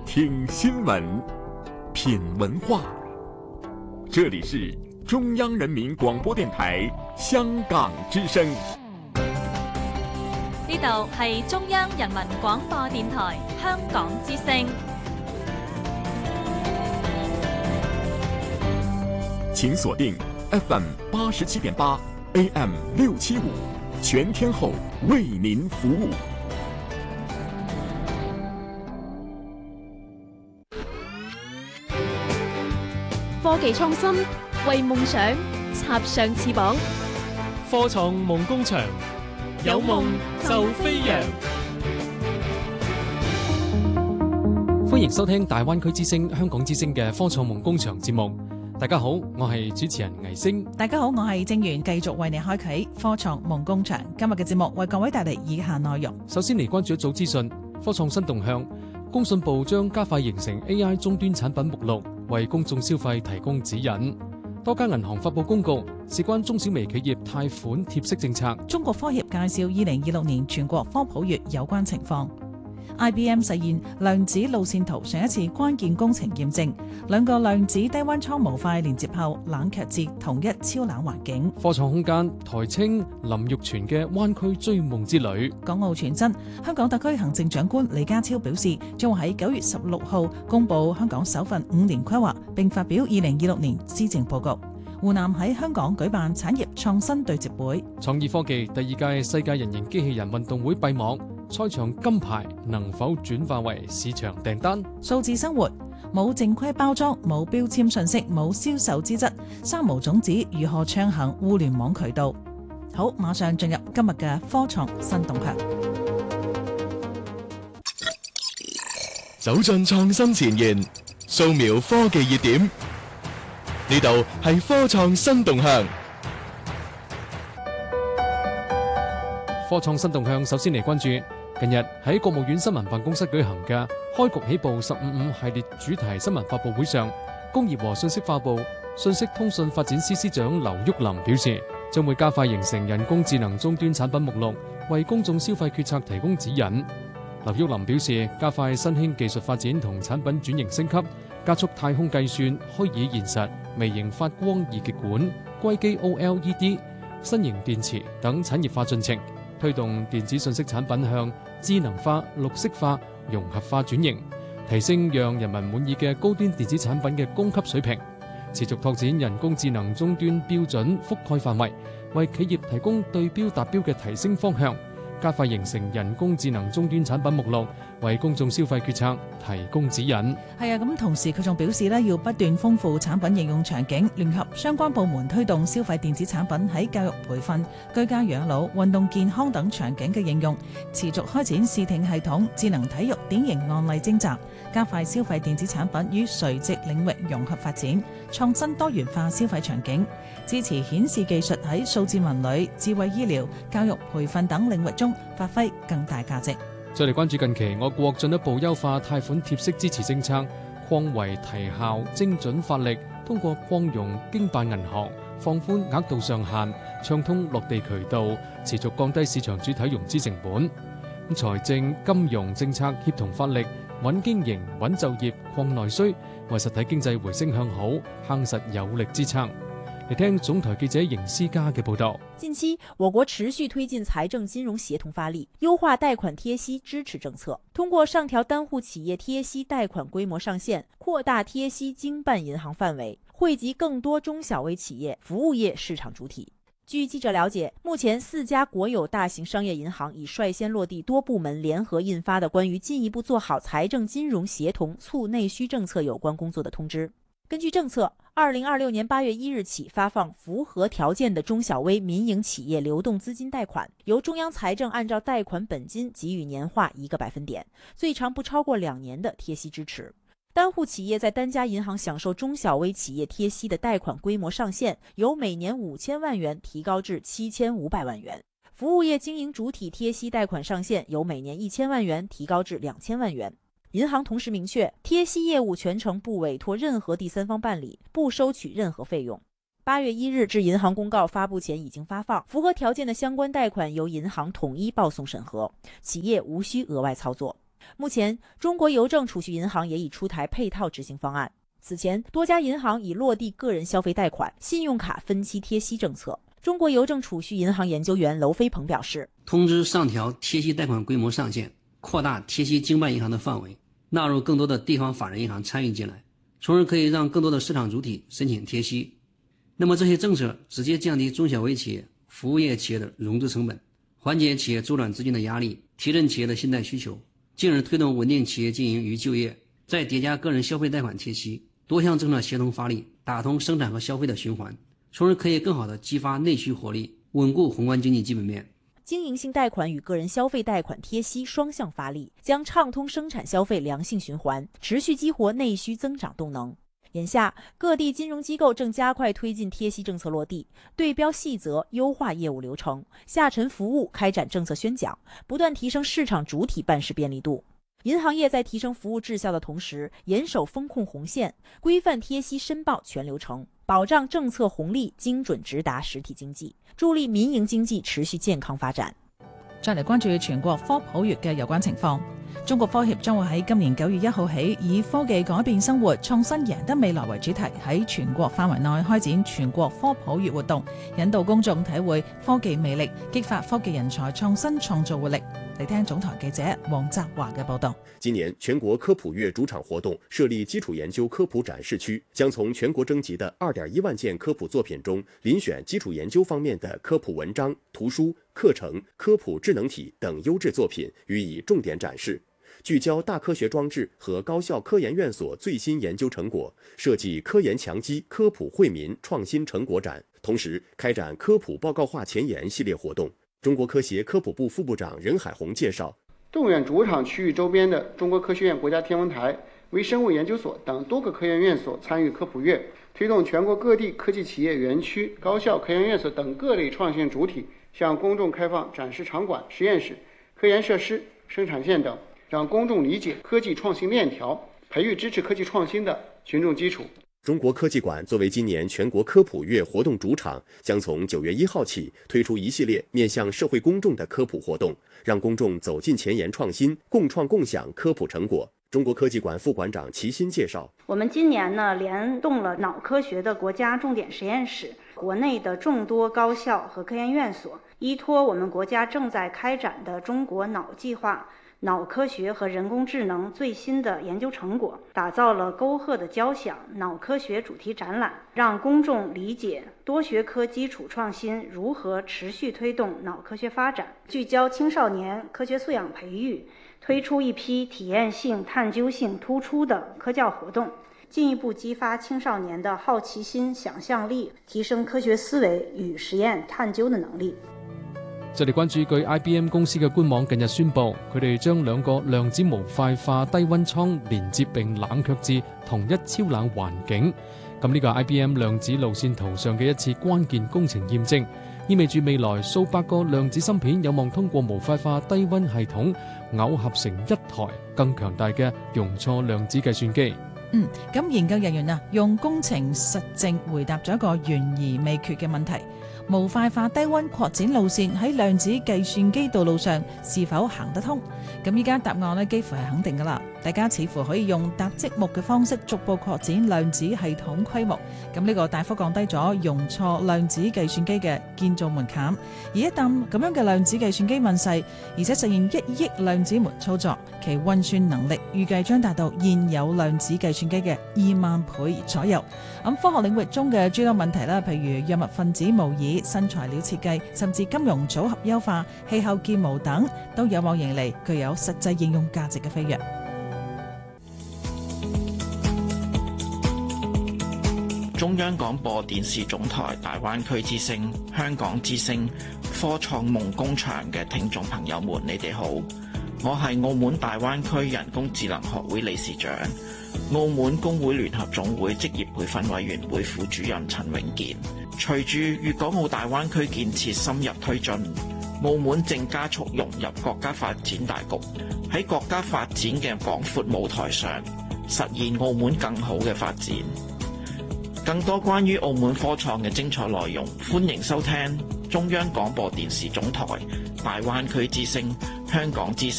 听新闻，品文化。这里是中央人民广播电台香港之聲。 呢度係中央人民廣播電台香港之聲。 請鎖定 FM 87.8 AM 675，全天候為您服務。 科技創新，為夢想插上翅膀。 科創夢工場，有夢就飛揚。歡迎收聽大灣區之聲、香港之聲嘅科創夢工場節目。大家好，我係主持人倪星。 大家好，我係正源，繼續為你開啟科創夢工場。今日嘅節目為各位帶嚟以下內容。 首先嚟關注一組資訊，科創新動向，工信部將加快形成 AI 終端產品目錄，為公眾消費提供指引。多家銀行發佈公告，事關中小微企業貸款貼息政策。 中國科協介紹2026年全國科普月有關情況。IBM 實現量子路線圖上一次關鍵工程驗證，兩個量子低溫艙模塊連接後冷卻至同一超冷環境。 科創空間，台青林玉泉嘅灣區追夢之旅。 港澳傳真，香港特區行政長官李家超表示，將會喺9月16號公布香港首份5年規劃，並發表2026年施政報告。湖南喺香港舉辦產業創新對接會。 創意科技第2屆世界人形機器人運動會閉幕，賽場金牌能否轉化為市場訂單？ 數字生活，冇正規包裝，冇標籤信息，冇銷售資質，三無種子如何暢行互聯網渠道？好，馬上進入今日嘅科創新動向。 走進創新前沿，掃描科技熱點，呢度係科創新動向。 科創新動向首先嚟關注近日喺國務院新聞辦公室舉行嘅開局起步15.5系列主題新聞發佈會上，工業和信息化部信息通訊發展司司長劉玉林表示，將會加快形成人工智能終端產品目錄，為公眾消費決策提供指引。劉玉林表示，加快新興技術發展同產品轉型升級，加速太空計算、虛擬現實、微型發光二極管、硅基 OLED、新型電池等產業化進程，推動電子信息產品向智能化、綠色化、融合化轉型，提升讓人民滿意嘅高端電子產品嘅供給水平，持續拓展人工智能終端標準覆蓋範圍，為企業提供對標達標嘅提升方向，加快形成人工智能終端產品目錄，為公眾消費決策提供指引。 係啊，咁同時佢仲表示要不斷豐富產品應用場景，聯合相關部門推動消費電子產品喺教育培訓、居家養老、運動健康等場景嘅應用，持續開展視聽系統、智能體育典型案例徵集，加快消費電子產品與垂直領域融合發展，創新多元化消費場景，支持顯示技術喺數字文旅、智慧醫療、教育培訓等領域中發揮更大價值。 再嚟關注近期我國進一步優化貸款貼息支持政策，擴為提效、精準發力，通過擴容經辦銀行，放寬額度上限，暢通落地渠道，持續降低市場主體融資成本。財政金融政策協同發力，穩經營、穩就業、擴內需，為實體經濟回升向好夯實有力支撐。嚟聽總台記者邢思嘉嘅報道。 近期，我國持續推進財政金融協同發力，優化貸款貼息支持政策，通過上調單戶企業貼息貸款規模上限，擴大貼息經辦銀行範圍，惠及更多中小微企業、服務業市場主體。據記者了解，目前4家國有大型商業銀行已率先落地多部門聯合印發的關於進一步做好財政金融協同促內需政策有關工作的通知。根據政策，2026年8月1日起發放符合條件的中小微民營企業流動資金貸款，由中央財政按照貸款本金給予年化1個百分點，最長不超過2年的貼息支持。單戶企業在單家銀行享受中小微企業貼息的貸款規模上限由每年5000萬元提高至7500萬元，服務業經營主體貼息貸款上限由每年1000萬元提高至2000萬元。銀行同時明確，貼息業務全程不委託任何第三方辦理，不收取任何費用。8月1日至銀行公告發布前已經發放，符合條件的相關貸款由銀行統一報送審核，企業無需額外操作。 目前，中国邮政储蓄银行也已出台配套执行方案。此前，多家银行已落地个人消费贷款、信用卡分期贴息政策。中国邮政储蓄银行研究员娄飞鹏表示， 通知上调贴息贷款规模上限，扩大贴息经办银行的范围，纳入更多的地方法人银行参与进来，从而可以让更多的市场主体申请贴息。那么这些政策直接降低中小微企业、服务业企业的融资成本，缓解企业周转资金的压力，提振企业的信贷需求，进而推动稳定企业经营与就业。再叠加个人消费贷款贴息，多项政策协同发力，打通生产和消费的循环，从而可以更好地激发内需活力，稳固宏观经济基本面。 经营性贷款与个人消费贷款贴息双向发力，将畅通生产消费良性循环，持续激活内需增长动能。眼下，各地金融机构正加快推进贴息政策落地，对标细则，优化业务流程，下沉服务，开展政策宣讲，不断提升市场主体办事便利度。银行业在提升服务质效的同时，严守风控红线，规范贴息申报全流程，保障政策红利精准直达实體經濟，助力民營經濟持續健康發展。 再嚟關注全國科普月嘅有關情況。中國科協將會喺今年9月1號起，以科技改變生活、創新贏得未來為主題，喺全國範圍內開展全國科普月活動，引導公眾體會科技魅力，激發科技人才創新創造活力。嚟聽總台記者黃澤華嘅報導。 今年全國科普月主場活動設立基礎研究科普展示區，將從全國徵集的2.1萬件科普作品中遴選基礎研究方面的科普文章、圖書、課程、科普智能體等優質作品予以重點展示，聚焦大科學裝置和高校科研院所最新研究成果，設計科研強基科普惠民創新成果展，同時開展科普報告化前沿系列活動。中國科協科普部副部長任海紅介紹， 動員主場區域周邊的中國科學院國家天文台、微生物研究所等多個科研院所參與科普月，推動全國各地科技企業園區、高校科研院所等各類創新主體向公眾開放展示場館、實驗室、科研設施、生產線等，讓公眾理解科技創新鏈條，培育支持科技創新的群眾基礎。 中國科技館作為今年全國科普月活動主場，將從9月1號起推出一系列面向社會公眾的科普活動，讓公眾走進前沿創新，共創共享科普成果。中國科技館副館長齊新介紹， 我們今年呢聯動了腦科學的國家重點實驗室、國內的眾多高校和科研院所，依託我們國家正在開展的中國腦計劃、腦科學和人工智能最新的研究成果，打造了溝壑的交響腦科學主題展覽，讓公眾理解多學科基礎創新如何持續推動腦科學發展，聚焦青少年科學素養培育，推出一批體驗性、探究性突出的科教活動，進一步激發青少年的好奇心、想象力，提升科學思維與實驗探究的能力。 再嚟關注，據 IBM 公司嘅官網近日宣布，佢哋將2個量子模塊化低溫艙連接並冷卻至同一超冷環境。咁呢個 IBM 量子路線圖上嘅一次關鍵工程驗證，意味住未來數百個量子芯片有望通過模塊化低溫系統耦合成一台更強大嘅容錯量子計算機。 咁研究人員用工程實證回答咗一個懸而未決嘅問題：模塊化低溫擴展路線喺量子計算機道路上是否行得通？咁依家答案幾乎係肯定㗎啦。大家似乎可以用搭積木嘅方式逐步擴展量子系統規模。咁呢個大幅降低咗容錯量子計算機嘅建造門檻。而一旦咁樣嘅量子計算機問世，而且實現1億量子門操作，其運算能力預計將達到現有量子計算機嘅2萬倍左右。咁科學領域中嘅諸多問題啦，譬如藥物分子模擬、新材料設計，甚至金融組合優化、氣候建模等，都有望迎嚟具有實際應用價值嘅飛躍。 中央廣播電視總台大灣區之聲、香港之聲、科創夢工場嘅聽眾朋友們，你哋好，我係澳門大灣區人工智能學會理事長、澳門工會聯合總會職業培訓委員會副主任陳永健。隨住粵港澳大灣區建設深入推進，澳門正加速融入國家發展大局，喺國家發展嘅廣闊舞台上，實現澳門更好嘅發展。更多關於澳門科創嘅精彩內容，歡迎收聽中央廣播電視總台大灣區之聲、香港之聲。